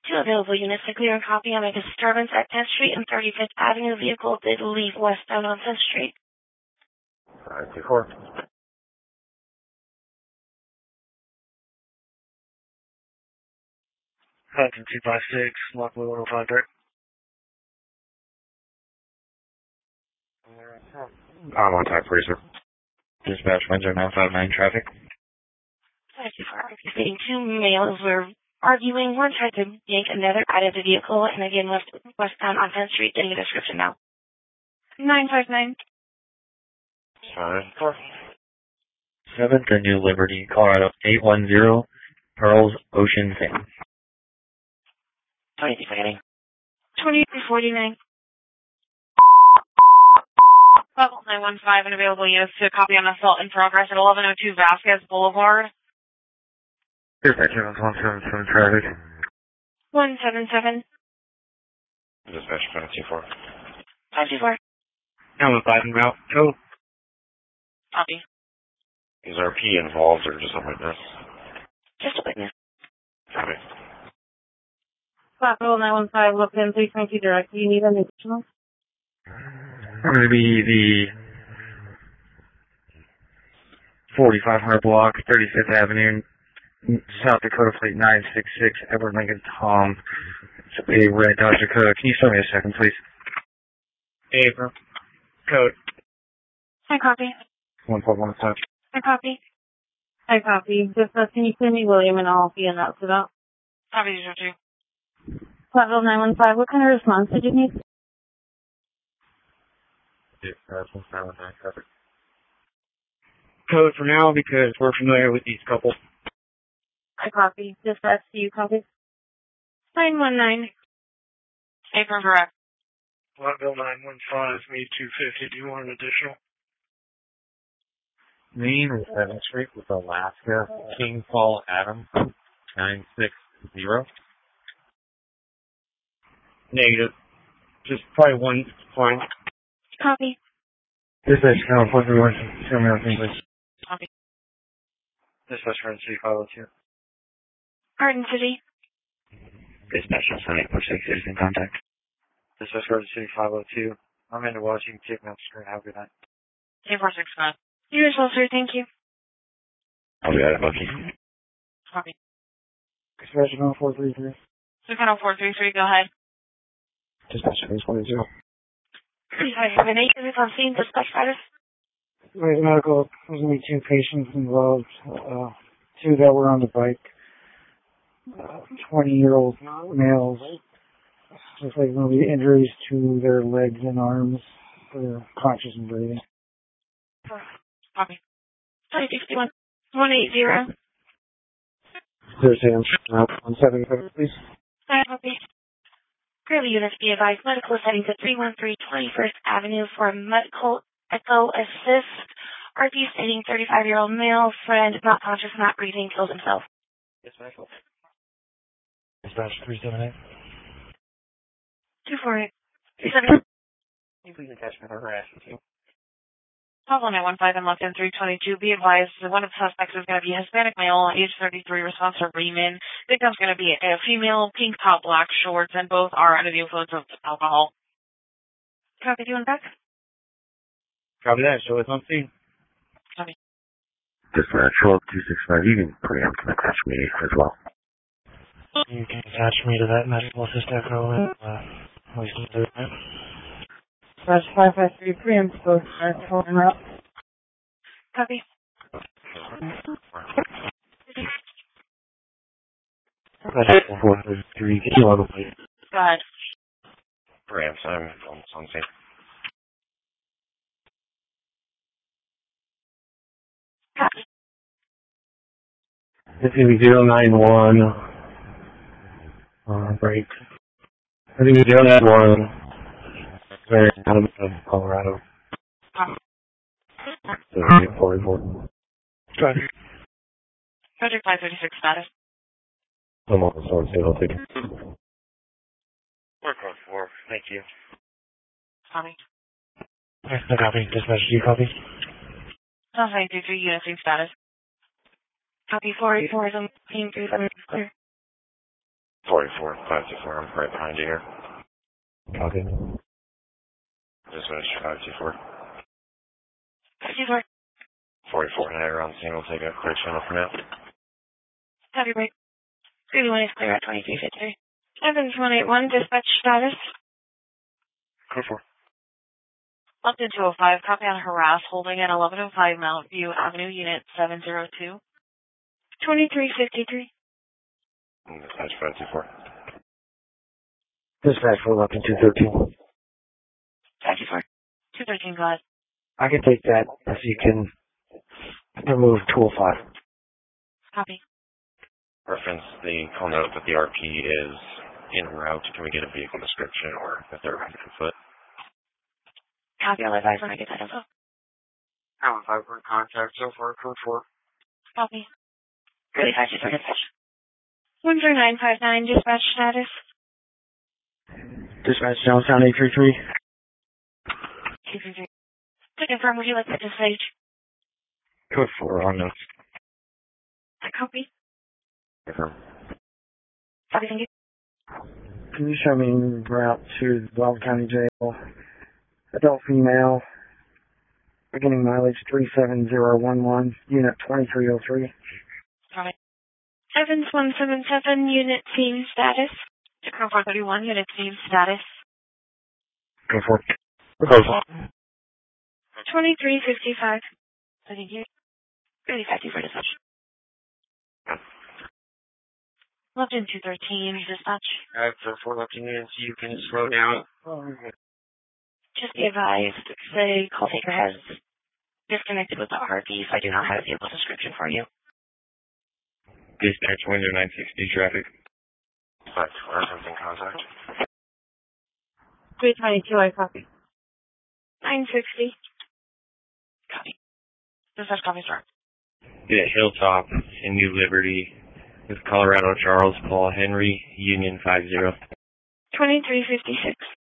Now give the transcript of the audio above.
Two available units to clear and copy on a disturbance at 10th Street and 35th Avenue. Vehicle did leave westbound on 10th Street. 524. Falcon 256, Lockwood 105 Dirt. I'm on type freezer. Dispatch Windsor 959 traffic. 524. Getting two males were arguing. One tried to yank another out of the vehicle and again left westbound on 10th Street. Getting a description now. 959. 5-4. 7th and New Liberty, Colorado 810, Pearls Ocean Sand. 23 forgetting. 2349. Level 915 and available units to copy on assault in progress at 1102 Vasquez Boulevard. Dispatch 177 traffic. 177. Dispatch 524. 524. I'm a 5 en route. Go. Copy. Is RP involved or just a witness? Just a witness. Copy. Level 915, look in 322 direct. Do you need an additional? I'm going to be the 4500 block, 35th Avenue, South Dakota plate 966, Edward Lincoln Tom. It's a red Dodge Dakota. Can you start me a second, please? April. Code. I copy. 1415. I copy. I copy. Just can you send me William and I'll be announced about? Copy, 02. Level 915, what kind of response did you need? Dispatch 179 traffic. Code for now because we're familiar with these couples. I copy. Dispatch, do you copy? 919. April, correct. Lockville 915, me 250. Do you want an additional? Main and 7th Street with Alaska, King Paul Adams, 960. Negative. Just probably one fine. Copy. Dispatch Channel 431, show me everything, please. Copy. Dispatch Garden City 502. Garden City. Dispatch 7846 is in contact. Dispatch Garden City 502. I'm into watching. Take me off the screen. Have a good night. 8465. You as well, sir. Thank you. I'll be out of Bucky. Copy. Dispatch 433. 433, go ahead. Dispatch 2020. I have an 8 units on scene. Dispatch status. Wait, medical. There's going to be two patients involved. Two that were on the bike. 20-year-old males. Looks like there will be injuries to their legs and arms. They're conscious and breathing. Copy. 2061. 180. There's hands. 177, please. I copy. Currently, units be advised. Medical is heading to 313 21st Avenue for medical echo assist. RP stating 35-year-old male friend, not conscious, not breathing, killed himself. Dispatch 378. 248. 378. Can you please attach my harassment to? Level 915 and left in 322. Be advised that one of the suspects is going to be a Hispanic male, age 33, response to Riemann. Victim's going to be a female, pink top, black shorts, and both are under the influence of alcohol. Copy, 2 and back. Copy that. Show us on scene. Copy. Dispatch 12265. You can preempt and attach me as well. You can attach me to that medical assistant echo. We can do that. Dispatch 553, preempt both en route. Copy. Dispatch 433, kilo level, please. Go ahead. Preempt, I'm almost on scene. Copy. It's going to be 091. Break. It's going to be 091. Very out of Colorado. So, 44. Project 536 status. I'm on the sword, so I'll take it. Work on 4. Thank you. Copy. No copy. Dispatch, do you copy? 923 unit team status. Copy 484 is on scene 37 clear. 44 524, I'm right behind you here. Copy. Dispatch 524. 54. 44 and around the scene, we'll take a clear channel for now. Copy break. 31 is clear at 2353. Evans 181, dispatch status. Code 4. Locked in 205, copy on harass, holding at 1105 Mount View Avenue, Unit 702. 2353. Dispatch 524. Dispatch for Lupton 213. 54. 213, go ahead. I can take that if you can remove 205. Copy. Reference the call note that the RP is en route. Can we get a vehicle description or if they're riding on foot? Copy, I'll advise when I get that info. Allen 5 for contact so far, code 4. Copy. 35 for dispatch. 13959, dispatch status. Dispatch Johnstown 833. 233. To confirm, would you like that to stage? Code 4 on notes. I copy. Confirm. Copy, thank you. Can you show me en route to Baldwin County Jail? Adult female. Beginning mileage 37011. Unit 2303. Copy. Evans 177, unit team status. Chicago 431, unit team status. Code 4. Code 4. 2355. Thank you. 35 for dispatch. Left in 213, dispatch. For 4 left units, you can slow down. Just be advised, the call taker has disconnected with the RP, so I do not have a vehicle description for you. Dispatch window 960 traffic. 524, something contact. 322, I copy. 960. Copy. Dispatch copy, sir. Yeah, Hilltop in New Liberty with Colorado Charles Paul Henry, Union 50. 2356.